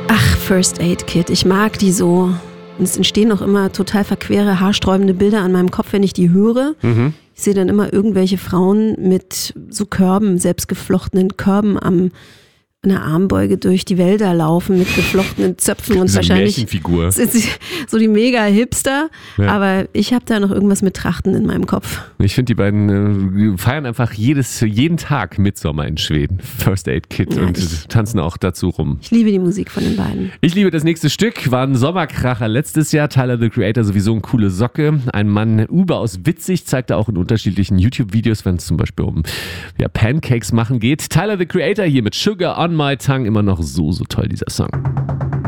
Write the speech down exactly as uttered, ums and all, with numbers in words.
Ach, First Aid Kit, ich mag die so. Und es entstehen auch immer total verquere, haarsträubende Bilder an meinem Kopf, wenn ich die höre. Mhm. Ich sehe dann immer irgendwelche Frauen mit so Körben, selbstgeflochtenen Körben am in der Armbeuge durch die Wälder laufen mit geflochtenen Zöpfen und so wahrscheinlich Märchenfigur. sind sie so die mega Hipster, ja. aber ich habe da noch irgendwas mit Trachten in meinem Kopf. Ich finde, die beiden äh, feiern einfach jedes, jeden Tag Mitsommer in Schweden, First Aid Kit ja, und ich, tanzen auch dazu rum. Ich liebe die Musik von den beiden. Ich liebe das nächste Stück, war ein Sommerkracher letztes Jahr, Tyler the Creator sowieso eine coole Socke, ein Mann überaus witzig, zeigt er auch in unterschiedlichen YouTube-Videos, wenn es zum Beispiel um ja, Pancakes machen geht. Tyler the Creator hier mit Sugar on My Tongue, immer noch so, so toll dieser Song.